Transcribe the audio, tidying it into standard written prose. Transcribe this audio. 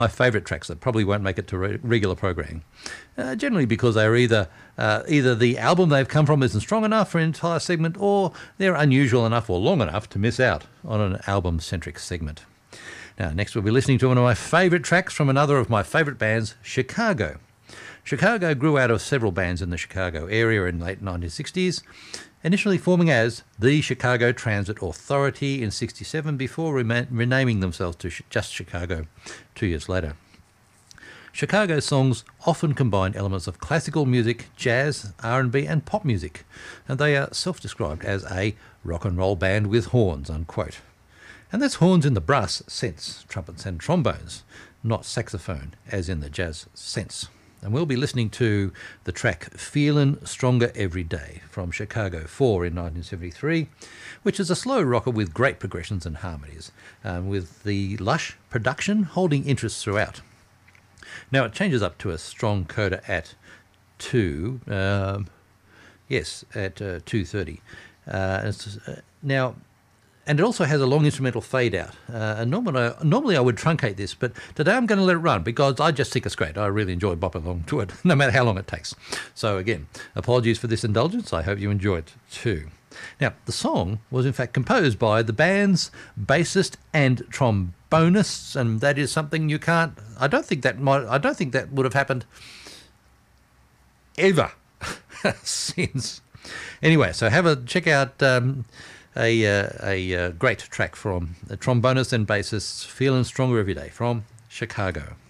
my favourite tracks that probably won't make it to regular programming, generally because they're either the album they've come from isn't strong enough for an entire segment, or they're unusual enough or long enough to miss out on an album-centric segment. Now, next we'll be listening to one of my favourite tracks from another of my favourite bands, Chicago. Chicago grew out of several bands in the Chicago area in the late 1960s, initially forming as the Chicago Transit Authority in 1967 before renaming themselves to just Chicago 2 years later. Chicago's songs often combine elements of classical music, jazz, R&B and pop music, and they are self-described as a rock and roll band with horns, unquote. And that's horns in the brass sense, trumpets and trombones, not saxophone as in the jazz sense. And we'll be listening to the track Feelin' Stronger Every Day from Chicago 4 in 1973, which is a slow rocker with great progressions and harmonies, with the lush production holding interest throughout. Now it changes up to a strong coda at 2:30. Now, and it also has a long instrumental fade out. And normally I would truncate this, but today I'm going to let it run because I just think it's great. I really enjoy bopping along to it, no matter how long it takes. So again, apologies for this indulgence. I hope you enjoy it too. Now, the song was in fact composed by the band's bassist and trombonists, and that is something you can't. I don't think that would have happened ever since. Anyway, so have a check out. A great track from the trombonists and bassists, Feeling Stronger Every Day from Chicago.